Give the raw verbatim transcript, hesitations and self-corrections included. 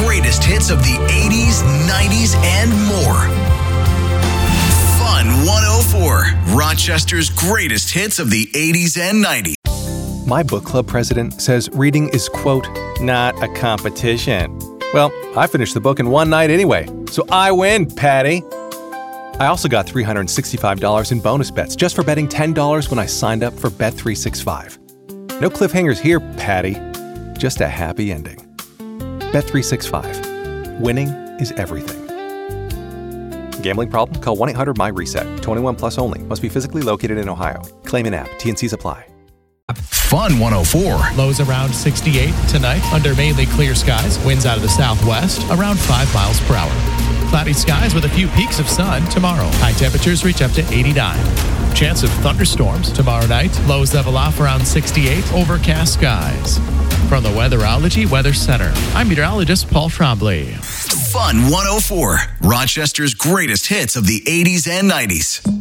greatest hits of the eighties, nineties, and more. Fun one oh four, Rochester's greatest hits of the eighties and nineties. My book club president says reading is, quote, not a competition. Well, I finished the book in one night anyway, so I win, Patty. I also got three hundred sixty-five dollars in bonus bets just for betting ten dollars when I signed up for Bet three sixty-five. No cliffhangers here, Patty. Just a happy ending. Bet three sixty-five. Winning is everything. Gambling problem? Call one eight hundred my reset. twenty-one plus only. Must be physically located in Ohio. Claim in app. T N Cs apply. Fun one oh four. Lows around sixty-eight tonight under mainly clear skies. Winds out of the southwest around five miles per hour. Cloudy skies with a few peaks of sun tomorrow. High temperatures reach up to eighty-nine. Chance of thunderstorms tomorrow night. Lows level off around sixty-eight. Overcast skies. From the Weatherology Weather Center, I'm meteorologist Paul Trombley. Fun one oh four, Rochester's greatest hits of the eighties and nineties.